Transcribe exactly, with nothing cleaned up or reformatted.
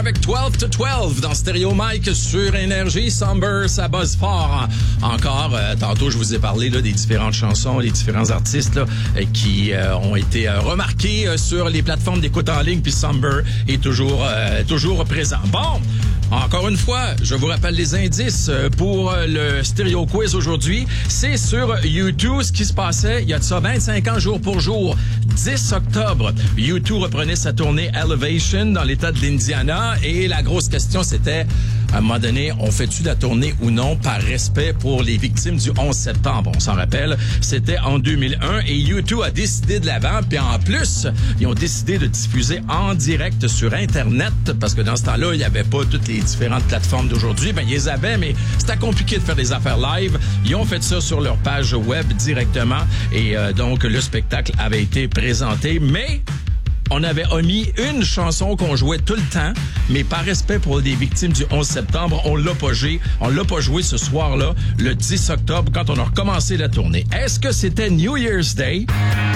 avec douze to douze dans Stereo Mike sur Énergie. Somber, ça buzz fort. Encore, euh, tantôt, je vous ai parlé là, des différentes chansons, des différents artistes là, qui euh, ont été euh, remarqués euh, sur les plateformes d'écoute en ligne, puis Somber est toujours, euh, toujours présent. Bon, encore une fois, je vous rappelle les indices pour le Stereo Quiz aujourd'hui. C'est sur U deux ce qui se passait il y a de ça vingt-cinq ans jour pour jour. dix octobre, U deux reprenait sa tournée Elevation dans l'État de l'Indiana et la grosse question c'était, à un moment donné, on fait-tu la tournée ou non par respect pour les victimes du onze septembre? On s'en rappelle, c'était en deux mille un et U deux a décidé de l'avant. Puis en plus, ils ont décidé de diffuser en direct sur Internet parce que dans ce temps-là, il n'y avait pas toutes les différentes plateformes d'aujourd'hui. Ben, ils les avaient, mais c'était compliqué de faire des affaires live. Ils ont fait ça sur leur page web directement et euh, donc le spectacle avait été présenté. Mais on avait omis une chanson qu'on jouait tout le temps, mais par respect pour les victimes du onze septembre, on l'a pas joué. On l'a pas joué ce soir-là, le dix octobre, quand on a recommencé la tournée. Est-ce que c'était New Year's Day?